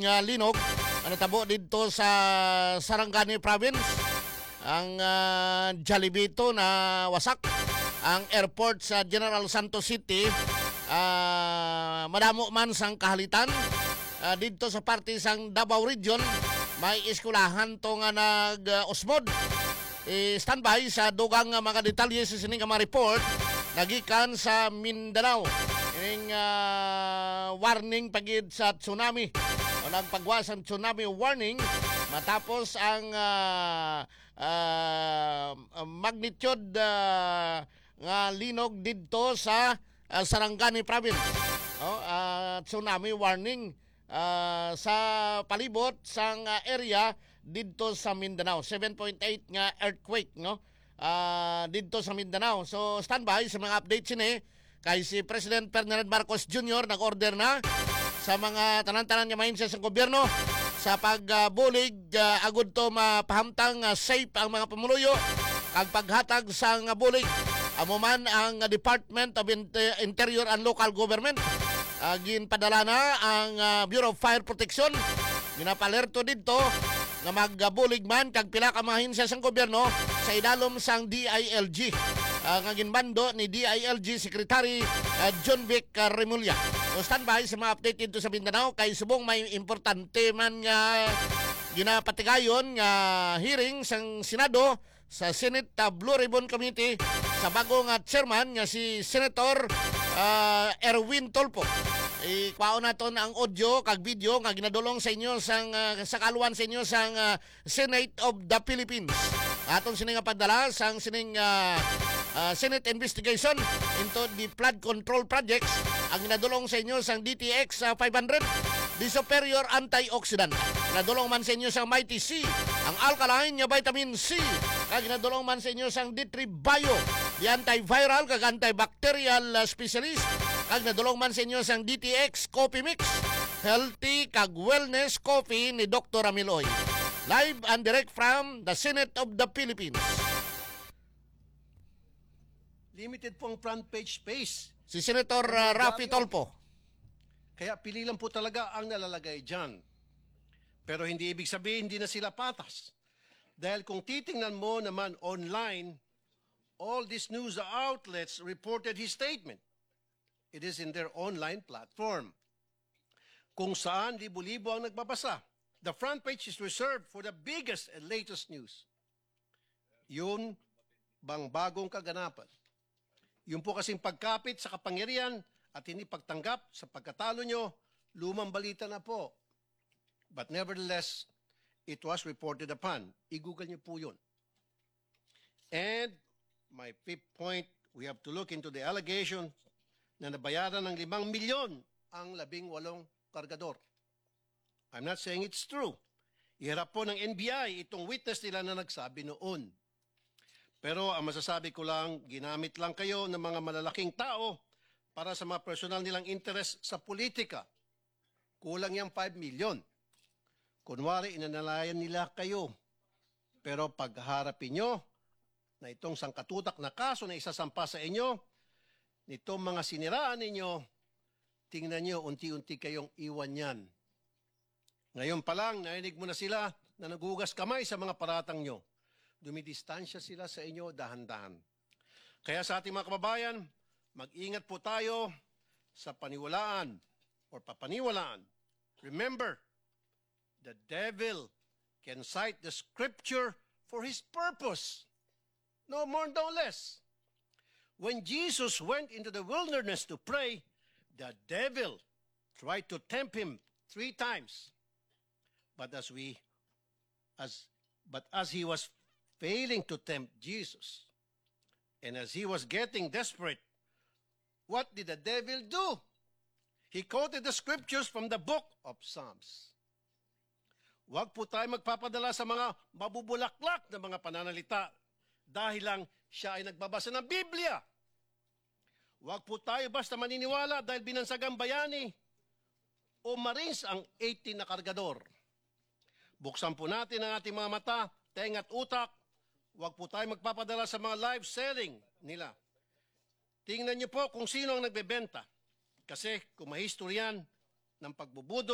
nga linog ano tabo dito sa Sarangani province ang Jollibee na wasak ang airport sa General Santos City madamo man sang kahalitan dito sa parte sang Davao Region may eskulahan to nga nag-usmod standby sa dugang mga detalye sa sining mga report nagikan sa Mindanao ining warning pagid sa tsunami o nagpagwas ang tsunami warning matapos ang magnitude nga linog didto sa Sarangani province tsunami warning sa palibot sang area didto sa Mindanao 7.8 nga earthquake no didto sa Mindanao. So standby sa mga updates sini kay si President Ferdinand Marcos Jr. nag-order na sa mga tanan-tanan nga mahinsya sa gobyerno sa pagbulig agud to mapahamtang safe ang mga pamuluyo kag paghatag sa nga bulig amo man ang Department of Interior and Local Government ginpadala na ang Bureau of Fire Protection ginapalerto didto nga magbulig man kag pila ka mahinsya sang gobyerno sa idalom sang DILG nga ginbando ni DILG Secretary John Vic Remulla. O standby sa mga update dito sa Mindanao kay subong may importante man nga ginapatigayon nga hearing sang Senado sa Senate Blue Ribbon Committee sa bagong chairman nga si Senator Erwin Tolpo. Ikuha naton ang audio kag video nga ginadulong sa inyo sang sa kaluan sa inyo sang Senate of the Philippines. Atong sining padala sang sining Senate investigation into the flood control projects ang ginadulong sa inyo sang DTX 500 the superior antioxidant. Ginadulong man sa inyo sang Mighty C ang alkaline nga vitamin C kag ginadulong man sa inyo sang D3 Bio the antiviral kag antibacterial specialist kag nadulong man sa inyo sang DTX Coffee Mix, healthy kag wellness coffee ni Dr. Amiloy. Live and direct from the Senate of the Philippines. Limited pong front page space. Si Senator Raffy Tolpo. Kaya pili lang po talaga ang nalalagay dyan. Pero hindi ibig sabihin hindi na sila patas. Dahil kung titingnan mo naman online, all these news outlets reported his statement. It is in their online platform. Kung saan libo-libo ang nagbabasa. The front page is reserved for the biggest and latest news. Yun bang bagong kaganapan? Yun po kasing pagkapit sa kapangyarihan at hindi pagtanggap sa pagkatalo nyo, lumang balita na po. But nevertheless, it was reported upon. I-google nyo po yun. And my fifth point, we have to look into the allegation na nabayaran ng 5 milyon ang 18 kargador. I'm not saying it's true. Iharap po ng NBI itong witness nila na nagsabi noon. Pero ang masasabi ko lang, ginamit lang kayo ng mga malalaking tao para sa mga personal nilang interest sa politika. Kulang yung 5 milyon. Kunwari, inanalayan nila kayo. Pero pagharapin nyo na itong sangkatutak na kaso na isasampa sa inyo, nitong mga siniraan ninyo, tingnan nyo, unti-unti kayong iwan yan. Ngayon pa lang, narinig mo na sila na nagugas kamay sa mga paratang nyo. Dumidistansya sila sa inyo dahan-dahan. Kaya sa ating mga kababayan, mag-ingat po tayo sa paniwalaan or papaniwalaan. Remember, the devil can cite the scripture for his purpose. No more, no less. When Jesus went into the wilderness to pray, the devil tried to tempt him 3 times. But as he was failing to tempt Jesus, and as he was getting desperate, what did the devil do? He quoted the scriptures from the book of Psalms. Huwag po tayo magpapadala sa mga mabubulaklak na mga pananalita dahil lang siya ay nagbabasa ng Biblia. Huwag po tayo basta maniniwala dahil binansagang bayani o Marines ang 18 na kargador. Buksan po natin ang ating mga mata, tenga at utak. Huwag po tayo magpapadala sa mga live selling nila. Tingnan niyo po kung sino ang nagbebenta. Kasi kung mahistory yan ng pagbubudo